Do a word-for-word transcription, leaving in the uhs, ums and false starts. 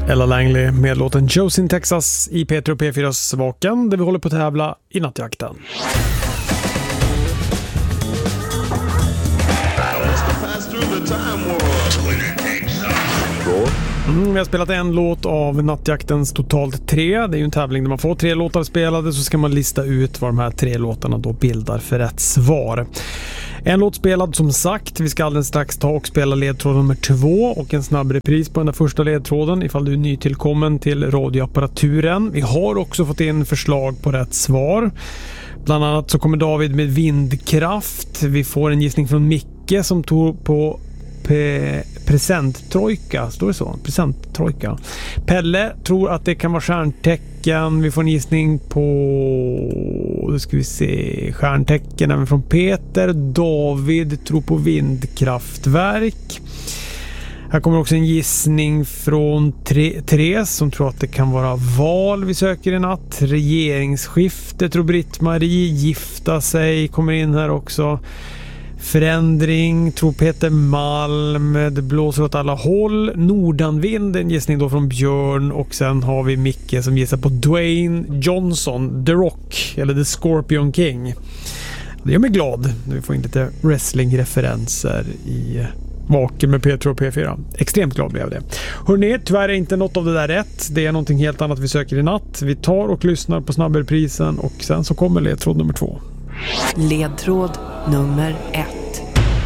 Ella Langley med låten Josie in Texas i P tre och P fyras Vaken, där vi håller på att tävla i nattjakten. Mm, vi har spelat en låt av nattjaktens totalt tre. Det är ju en tävling där man får tre låtar spelade, så ska man lista ut vad de här tre låtarna då bildar för rätt svar. En låt spelad som sagt. Vi ska alldeles strax ta och spela ledtråd nummer två och en snabb repris på den där första ledtråden ifall du är nytillkommen till radioapparaturen. Vi har också fått in förslag på rätt svar. Bland annat så kommer David med vindkraft. Vi får en gissning från Micke som tog på pe- presenttrojka. Står det så? Presenttrojka. Pelle tror att det kan vara stjärntecken. Vi får en gissning på, då ska vi se, stjärntecken även från Peter. David tror på vindkraftverk. Här kommer också en gissning från Therese som tror att det kan vara val vi söker i natt. Regeringsskifte tror Britt-Marie. Gifta sig kommer in här också. Förändring tror Peter Malm. Det blåser åt alla håll. Nordanvind, en gissning då från Björn. Och sen har vi Micke som gissar på Dwayne Johnson, The Rock eller The Scorpion King. Det gör mig glad när vi får in lite wrestling-referenser i Vaken med P tre och P fyra. Extremt glad blev det. Hörrni, tyvärr är inte något av det där rätt. Det är någonting helt annat vi söker i natt. Vi tar och lyssnar på snabbreprisen och sen så kommer ledtråd nummer två. Ledtråd nummer ett.